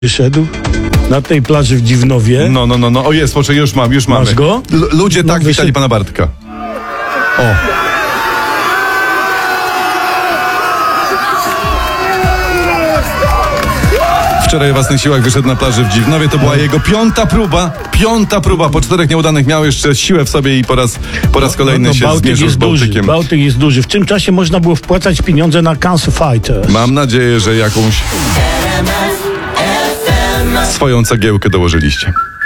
Wyszedł na tej plaży w Dziwnowie. No. O jest, poczekaj, już mamy. Masz go? Ludzie tak wyszedł. witali pana Bartka. O. Wczoraj o własnych siłach wyszedł na plaży w Dziwnowie. To była jego piąta próba. Po 4 nieudanych miał jeszcze siłę w sobie i po raz kolejny się zmierzył z Bałtykiem. Bałtyk jest duży. W tym czasie można było wpłacać pieniądze na Cancer Fighters. Mam nadzieję, że jakąś swoją cegiełkę dołożyliście.